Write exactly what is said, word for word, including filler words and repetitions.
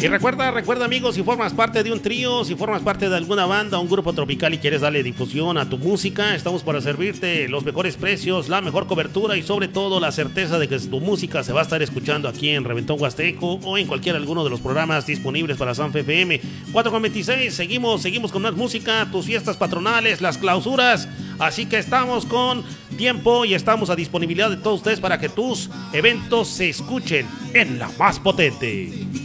Y recuerda, recuerda amigos, si formas parte de un trío, si formas parte de alguna banda, un grupo tropical y quieres darle difusión a tu música, estamos para servirte los mejores precios, la mejor cobertura y sobre todo la certeza de que tu música se va a estar escuchando aquí en Reventón Huasteco o en cualquier alguno de los programas disponibles para Sanfe F M. cuatro con veintiséis, seguimos, seguimos con más música, tus fiestas patronales, las clausuras, así que estamos con tiempo y estamos a disponibilidad de todos ustedes para que tus eventos se escuchen en la más potente.